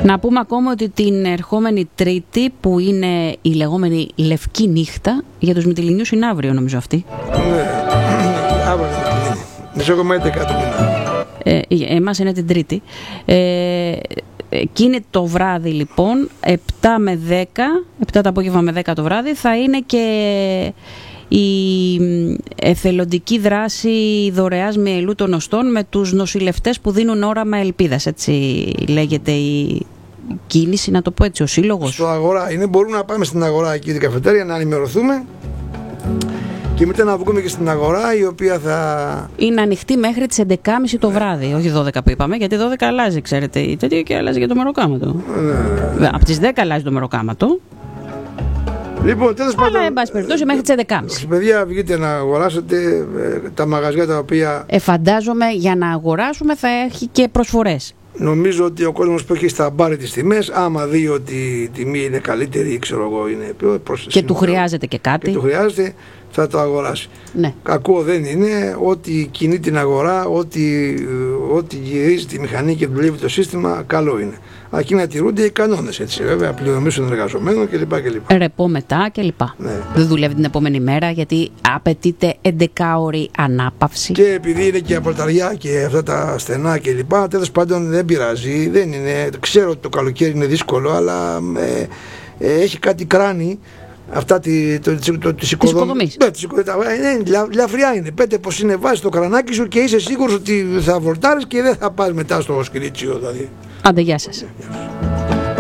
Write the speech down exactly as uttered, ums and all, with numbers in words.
Να πούμε ακόμα ότι την ερχόμενη Τρίτη, που είναι η λεγόμενη Λευκή Νύχτα, για τους Μυτιληνιούς είναι αύριο νομίζω αυτή. Ναι, αύριο είναι. Μισό κομμάτι κάτω μήνα. Ε, εμάς είναι την Τρίτη. Ε, εκείνη το βράδυ λοιπόν, επτά με δέκα, επτά το απόγευμα με δέκα το βράδυ, θα είναι και η εθελοντική δράση δωρεάς μυελού των οστών με τους νοσηλευτές που δίνουν όραμα ελπίδας. Έτσι λέγεται η κίνηση, να το πω έτσι, ο σύλλογος. Στο Αγορά είναι, μπορούμε να πάμε στην Αγορά εκεί την καφετέρια να ενημερωθούμε και μετά να βγούμε και στην Αγορά, η οποία θα... είναι ανοιχτή μέχρι τις έντεκα και μισή το βράδυ, όχι δώδεκα που είπαμε, γιατί δώδεκα αλλάζει, ξέρετε, η τέτοια και αλλάζει και το μεροκάματο. Ναι. Από τις δέκα αλλάζει το μεροκάματο. Λοιπόν, τέλος πάντων, αλλά εν πάση περιπτώσει μέχρι τις έντεκα και μισή. Παιδιά, βγείτε να αγοράσετε ε, τα μαγαζιά τα οποία... Ε, φαντάζομαι για να αγοράσουμε θα έχει και προσφορές. Νομίζω ότι ο κόσμος που έχει στα μπάρι τις τιμές, άμα δει ότι η τιμή είναι καλύτερη, ξέρω εγώ, είναι προς... και του χρειάζεται και κάτι, και του χρειάζεται, θα το αγοράσει. Ναι. Κακό δεν είναι, ό,τι κινεί την αγορά, ό,τι, ό,τι γυρίζει τη μηχανή και δουλεύει το σύστημα, καλό είναι. Αρκεί να τηρούνται οι κανόνες, έτσι βέβαια, πληρωμής των εργαζομένων κλπ. Ρεπό μετά κλπ. Ναι. Δεν δουλεύει την επόμενη μέρα γιατί απαιτείται έντεκα ώρη ανάπαυση. Και επειδή είναι και απολυταριά και αυτά τα στενά κλπ. Τέλος πάντων δεν πειράζει, δεν είναι. Ξέρω ότι το καλοκαίρι είναι δύσκολο, αλλά ε, ε, έχει κάτι κράνη. Αυτά τη, το, το, το, της οικοδομής. Ναι, ναι, λαφριά είναι. Πέτε πως είναι, βάζεις το κρανάκι σου και είσαι σίγουρος ότι θα βολτάρεις και δεν θα πας μετά στο σκηρίτσιο δηλαδή. Άντε, γεια σας. Yeah, yeah.